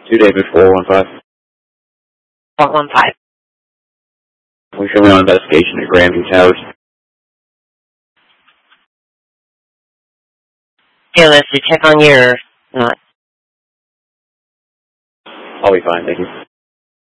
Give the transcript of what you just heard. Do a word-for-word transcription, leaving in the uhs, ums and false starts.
Two David four one five. four one five. We're showing on investigation at Grandview Towers. Okay, let's check on your... Uh, I'll be fine, thank you.